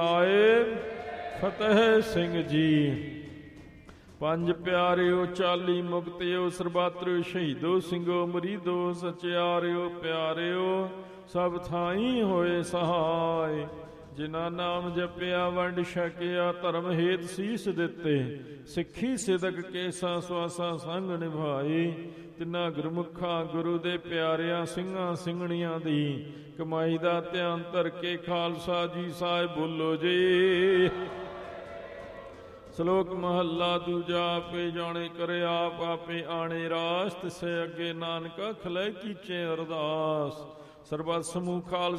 ਆਏ ਫਤਿਹ ਸਿੰਘ ਜੀ। ਪੰਜ ਪਿਆਰਿਓ 40 ਮੁਕਤਿਓ ਸਰਬਾਤਰਿਓ ਸ਼ਹੀਦੋ ਸਿੰਘੋ ਮਰੀਦੋ ਸਚਿਆਰਿਓ ਪਿਆਰਿਓ ਸਭ ਥਾਈ ਹੋਏ ਸਹਾਏ। ਜਿਨ੍ਹਾਂ ਨਾਮ ਜਪਿਆ ਵੰਡ ਛਕਿਆ ਧਰਮ ਹੇਤ ਸੀਸ ਦਿੱਤੇ ਸਿੱਖੀ ਸਿਦਕ ਕੇਸਾਂ ਸਵਾਸਾਂ ਸੰਗ ਨਿਭਾਈ। ਤਿੰਨਾਂ ਗੁਰਮੁਖਾਂ ਗੁਰੂ ਦੇ ਪਿਆਰਿਆਂ ਸਿੰਘਾਂ ਸਿੰਘਣੀਆਂ ਦੀ ਕਮਾਈ ਦਾ ਧਿਆਨ ਧਰ ਕੇ ਖਾਲਸਾ ਜੀ ਸਾਹਿਬ ਬੋਲੋ ਜੀ। ਸ਼ਲੋਕ ਮਹੱਲਾ ਦੂਜਾ। ਆਪੇ ਜਾਣੇ ਕਰੇ ਆਪ ਆਪੇ ਆਣੇ ਰਾਸ ਤਿਸੇ ਅੱਗੇ ਨਾਨਕਾ ਖਲੇ ਕੀਚੇ ਅਰਦਾਸ। ਸਰਬੱਤ ਸਮੂਹ ਖਾਲਸਾ